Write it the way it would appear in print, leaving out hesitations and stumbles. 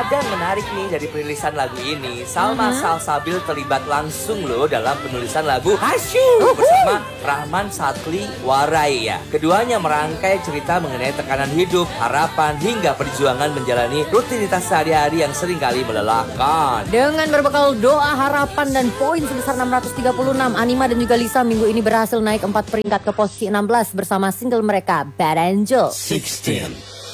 Ada yang menarik nih dari penulisan lagu ini. Salma Salsabil terlibat langsung loh dalam penulisan lagu Hasyu bersama Rahman Satli Warai ya. Keduanya merangkai cerita mengenai tekanan hidup, harapan, hingga perjuangan menjalani rutinitas sehari-hari yang seringkali melelahkan. Dengan berbekal doa, harapan, dan poin sebesar 636, Anima dan juga Lisa minggu ini berhasil naik 4 peringkat ke posisi 16 bersama single mereka Bad Angel. 16.